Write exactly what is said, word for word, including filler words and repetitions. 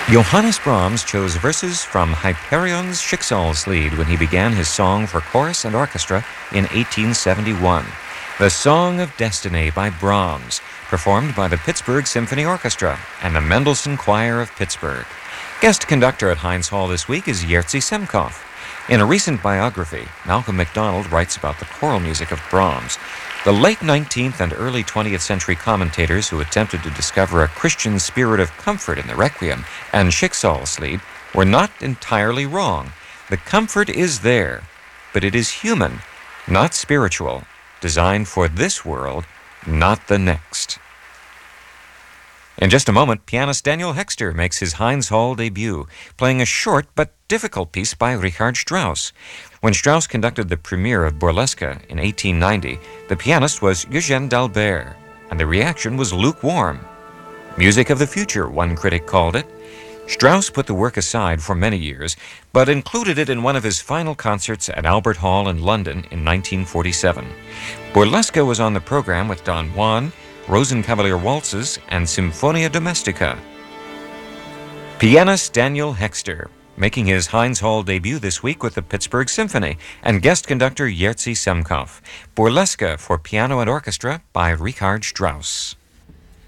Johannes Brahms chose verses from Hyperion's Schicksalslied when he began his song for chorus and orchestra in eighteen seventy-one. The Song of Destiny by Brahms, performed by the Pittsburgh Symphony Orchestra and the Mendelssohn Choir of Pittsburgh. Guest conductor at Heinz Hall this week is Jerzy Semkov. In a recent biography, Malcolm McDonald writes about the choral music of Brahms. The late nineteenth and early twentieth century commentators who attempted to discover a Christian spirit of comfort in the Requiem and Schicksalslied were not entirely wrong. The comfort is there, but it is human, not spiritual, designed for this world, not the next. In just a moment, pianist Daniel Hexter makes his Heinz Hall debut, playing a short but difficult piece by Richard Strauss. When Strauss conducted the premiere of Burlesque in eighteen ninety, the pianist was Eugène d'Albert, and the reaction was lukewarm. Music of the future, one critic called it. Strauss put the work aside for many years, but included it in one of his final concerts at Albert Hall in London in nineteen forty-seven. Burlesque was on the program with Don Juan, Rosenkavalier Waltzes, and Symphonia Domestica. Pianist Daniel Hexter, making his Heinz Hall debut this week with the Pittsburgh Symphony, and guest conductor Jerzy Semkov. Burlesque for piano and orchestra by Richard Strauss.